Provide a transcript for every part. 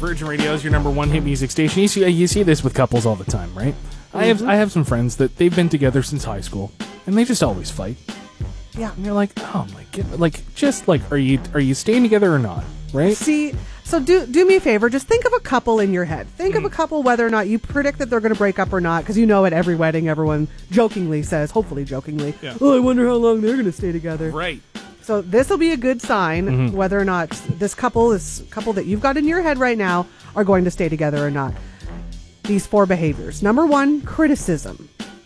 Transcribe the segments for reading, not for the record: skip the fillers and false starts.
Virgin Radio is your number one hit music station. You see this with couples all the time, right? Mm-hmm. I have some friends that they've been together since high school, and they just always fight. Yeah. And you're like, oh my god, are you staying together or not? Right? See, so do me a favor. Just think of a couple in your head. Think of a couple, whether or not you predict that they're going to break up or not, because you know at every wedding, everyone jokingly says, hopefully jokingly, oh, I wonder how long they're going to stay together. Right. So this will be a good sign whether or not this couple that you've got in your head right now are going to stay together or not. These 4 behaviors. Number 1, criticism.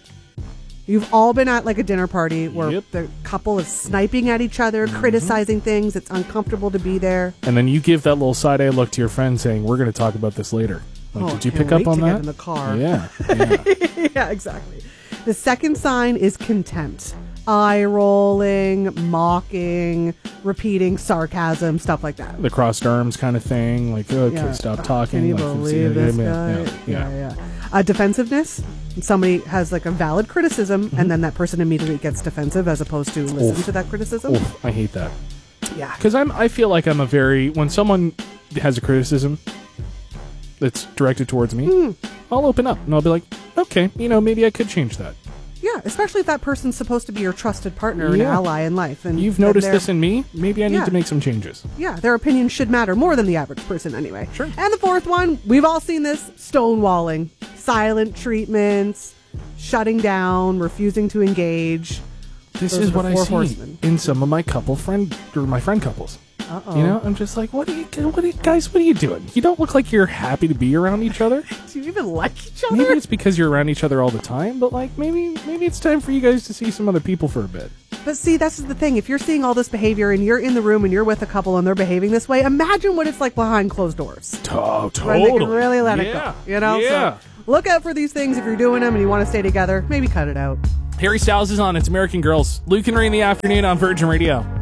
You've all been at like a dinner party where the couple is sniping at each other, criticizing things. It's uncomfortable to be there. And then you give that little side eye look to your friend saying, we're going to talk about this later. Like, did you pick up on that? Get in the car. Yeah. Yeah, exactly. The second sign is contempt. Eye rolling, mocking, repeating sarcasm, stuff like that. The crossed arms kind of thing. Like, okay, stop talking. Can you like, believe this guy? Yeah. Defensiveness. Somebody has like a valid criticism, and then that person immediately gets defensive as opposed to listen to that criticism. I hate that. Yeah. Because I feel like when someone has a criticism that's directed towards me, I'll open up and I'll be like, okay, maybe I could change that. Yeah, especially if that person's supposed to be your trusted partner and ally in life. And you've noticed this in me. Maybe I need to make some changes. Yeah, their opinion should matter more than the average person anyway. Sure. And the fourth one, we've all seen this, stonewalling. Silent treatments, shutting down, refusing to engage. This is what I see in some of my friend couples. Uh-oh. I'm just like, what are you doing? You don't look like you're happy to be around each other. Do you even like each other? Maybe it's because you're around each other all the time, but like maybe it's time for you guys to see some other people for a bit. But see, this is the thing. If you're seeing all this behavior and you're in the room and you're with a couple and they're behaving this way, imagine what it's like behind closed doors. Totally. When they can really let it go. Yeah. So look out for these things if you're doing them and you want to stay together. Maybe cut it out. Harry Styles is on. It's American Girls. Luke and Ray in the afternoon on Virgin Radio.